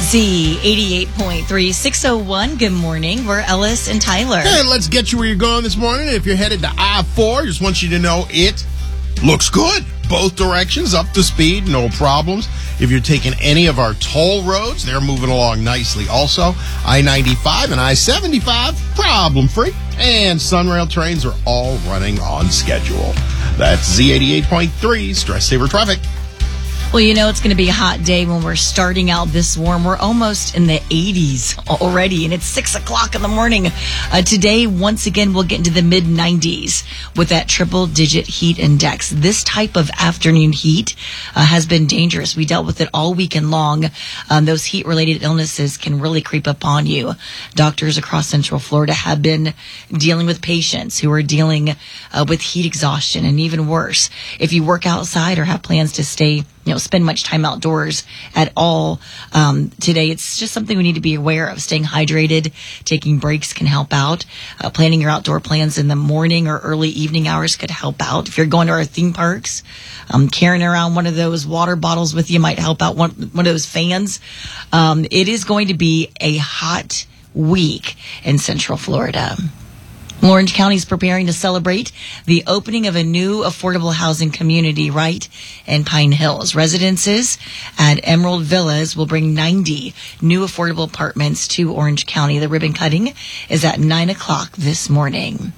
Z88.3, 601. Good morning. We're Ellis and Tyler. Hey, let's get you where you're going this morning. If you're headed to I-4, just want you to know it looks good. Both directions, up to speed, no problems. If you're taking any of our toll roads, they're moving along nicely. Also, I-95 and I-75, problem-free. And Sunrail trains are all running on schedule. That's Z88.3, Stress Saver Traffic. Well, you know, it's going to be a hot day when we're starting out this warm. We're almost in the 80s already, and it's 6 o'clock in the morning. Today, once again, we'll get into the mid-90s with that triple-digit heat index. This type of afternoon heat has been dangerous. We dealt with it all weekend long. Those heat-related illnesses can really creep up on you. Doctors across Central Florida have been dealing with patients who are dealing with heat exhaustion, and even worse, if you work outside or have plans to stay, spend much time outdoors at all. Today, it's just something we need to be aware of. Staying hydrated, taking breaks can help out. Planning your outdoor plans in the morning or early evening hours could help out. If you're going to our theme parks, carrying around one of those water bottles with you might help out. One of those fans. It is going to be a hot week in Central Florida. Orange County is preparing to celebrate the opening of a new affordable housing community right in Pine Hills. Residences at Emerald Villas will bring 90 new affordable apartments to Orange County. The ribbon cutting is at 9 o'clock this morning.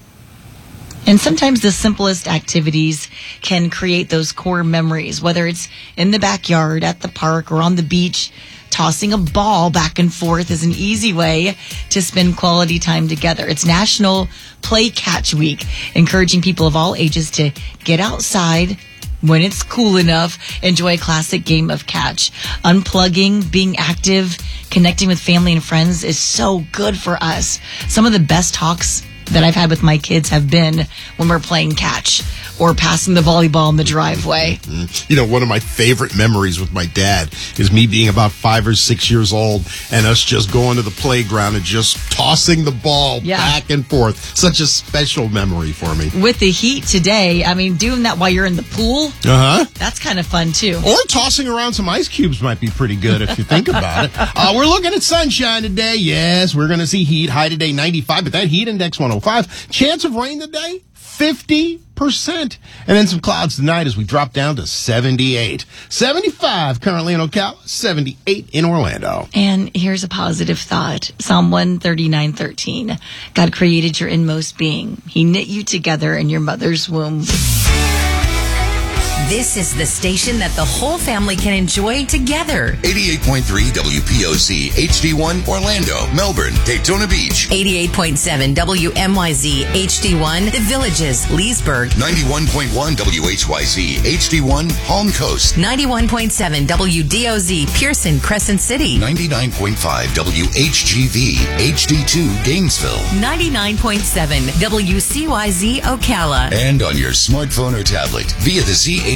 And sometimes the simplest activities can create those core memories, whether it's in the backyard, at the park, or on the beach. Tossing a ball back and forth is an easy way to spend quality time together. It's National Play Catch Week, encouraging people of all ages to get outside when it's cool enough, enjoy a classic game of catch. Unplugging, being active, connecting with family and friends is so good for us. Some of the best talks that I've had with my kids have been when we're playing catch or passing the volleyball in the driveway. One of my favorite memories with my dad is me being about 5 or 6 years old and us just going to the playground and just tossing the ball back and forth. Such a special memory for me. With the heat today, doing that while you're in the pool, that's kind of fun too. Or tossing around some ice cubes might be pretty good if you think about it. We're looking at sunshine today. Yes, we're going to see heat. High today, 95, but that heat index 105. Chance of rain today, 50%. And then some clouds tonight as we drop down to 78. 75 currently in Ocala, 78 in Orlando. And here's a positive thought. Psalm 139:13. God created your inmost being. He knit you together in your mother's womb. This is the station that the whole family can enjoy together. 88.3 WPOC, HD1, Orlando, Melbourne, Daytona Beach. 88.7 WMYZ, HD1, The Villages, Leesburg. 91.1 WHYZ, HD1, Palm Coast. 91.7 WDOZ, Pearson, Crescent City. 99.5 WHGV, HD2, Gainesville. 99.7 WCYZ, Ocala. And on your smartphone or tablet via the Z